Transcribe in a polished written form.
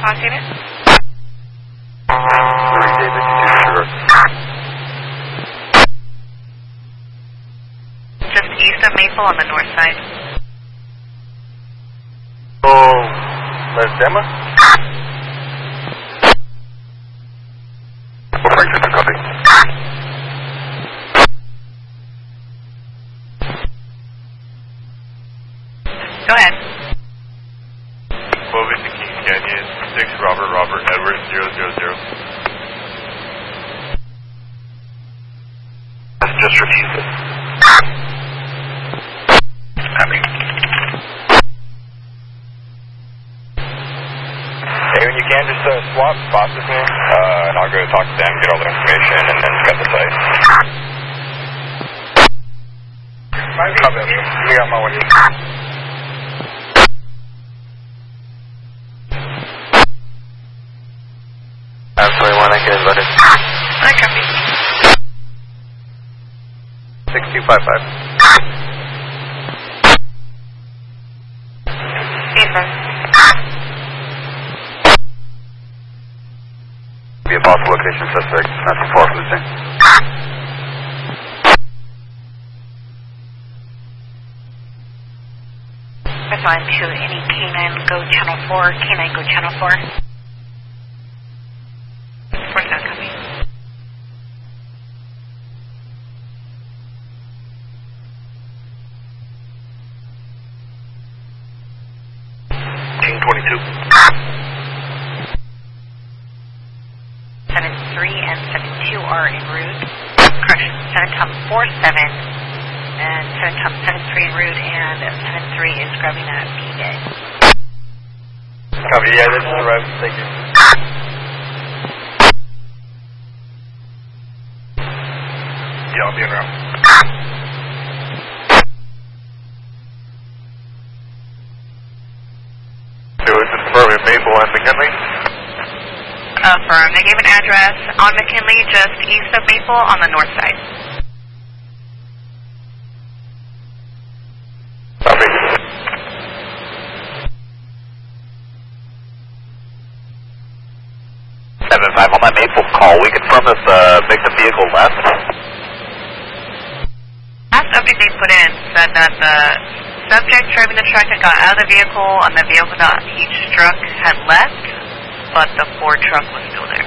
cost unit? Just east of Maple on the north side. Oh, Les Dema? Copy. Go ahead. Moving to King Canyon, 6 Robert Edward 000. Just refuse it. Copy. Hey, when you can, just swap spots with me, and I'll go talk to them, get all the information, and then cut the site. Copy. We got my one. Absolutely, one, I can invite it. I copy. 6255. Ethan. Be a possible location suspect, not too far from the scene. Assign to any K9 go channel 4, K9 go channel 4. 47 copy. Team 22. 73 and 72 are en route. Correction, 7-47 and 7-73 en route, and 73 is grabbing that P-Day. Copy, yeah, this is the right. Thank you. Yeah, I'll be en route. So it's confirming Maple and McKinley? Affirm. They gave an address on McKinley, just east of Maple on the north side. Copy. 7-5 on that Maple call. We confirm this victim vehicle left. Last update they put in said that the subject driving the truck that got out of the vehicle and the vehicle that he struck had left, but the Ford truck was still there.